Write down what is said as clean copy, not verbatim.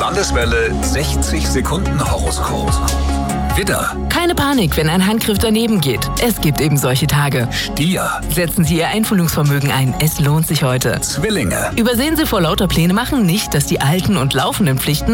Landeswelle 60 Sekunden Horoskop. Widder, Keine Panik, wenn ein Handgriff daneben geht. Es gibt eben solche Tage. Stier, Setzen Sie Ihr Einfühlungsvermögen ein. Es lohnt sich heute. Zwillinge, Übersehen Sie vor lauter Pläne machen nicht, dass die alten und laufenden Pflichten